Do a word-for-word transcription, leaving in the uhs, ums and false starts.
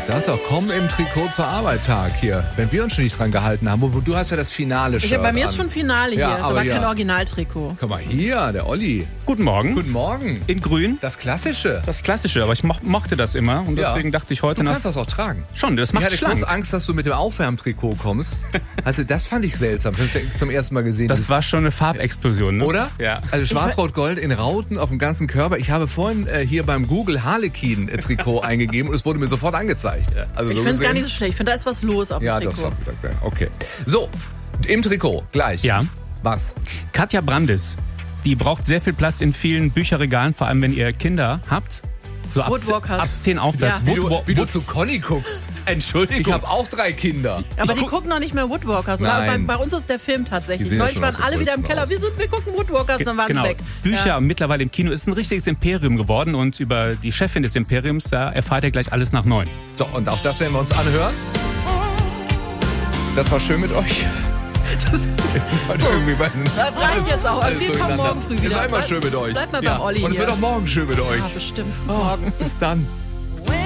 sag doch, komm im Trikot zur Arbeit Tag hier, wenn wir uns schon nicht dran gehalten haben. Du hast ja das finale Shirt Ich, bei mir an. ist schon Finale hier, Ja, ist aber aber ja. kein Originaltrikot. Guck mal hier, der Olli. Guten Morgen. Guten Morgen. In grün. Das Klassische. Das Klassische, aber ich mo- mochte das immer und Ja. deswegen dachte ich heute Du nach... kannst das auch tragen. Schon, das Ich macht hatte kurz schlank. Angst, dass du mit dem Aufwärmtrikot kommst. Also das fand ich seltsam. Das hab ich zum ersten Mal gesehen. Das war schon eine Farbexplosion, ne? Oder? Ja. Also Schwarz-Rot-Gold in Rauten auf dem ganzen Körper. Ich habe vorhin äh, hier beim Google Harlequin-Trikot eingegeben und es wurde mir sofort angezeigt. Also Ich so finde es gar gesehen- nicht so schlecht. Ich finde, da ist was los auf dem Ja, das Trikot. ist auch wieder okay. So, im Trikot, gleich. Ja. Was? Katja Brandis, die braucht sehr viel Platz in vielen Bücherregalen, vor allem wenn ihr Kinder habt. So ab, Woodwalkers. ab zehn aufwärts. Ja. Wie du, Woodwa- wie du Wood- zu Conny guckst. Entschuldigung. Ich habe auch drei Kinder. Aber Ich die guck- gucken noch nicht mehr Woodwalkers. Oder? Bei, Nein. bei uns ist der Film Die tatsächlich. sehen ja Neulich schon waren aus dem alle wieder im Größten Keller. aus. Wir, sind, wir gucken Woodwalkers, dann waren Genau. sie weg. Bücher Ja. mittlerweile im Kino ist ein richtiges Imperium geworden und über die Chefin des Imperiums, da erfahrt ihr gleich alles nach neun. So, und auch das werden wir uns anhören. Das war schön mit euch. Das so. irgendwie bei, Das reicht jetzt auch. alles Wir kommen durcheinander. morgen früh wieder. Es war immer schön mit euch. Bleib mal Ja. beim Olli Und es hier. wird auch morgen schön mit euch. Ja, bestimmt. Bis Oh, morgen. bis dann.